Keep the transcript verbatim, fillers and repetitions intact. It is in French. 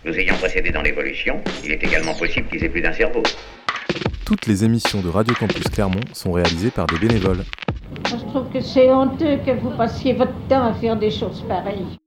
Nous ayant précédés dans l'évolution, il est également possible qu'ils aient plus d'un cerveau. Toutes les émissions de Radio Campus Clermont sont réalisées par des bénévoles. Je trouve que c'est honteux que vous passiez votre temps à faire des choses pareilles.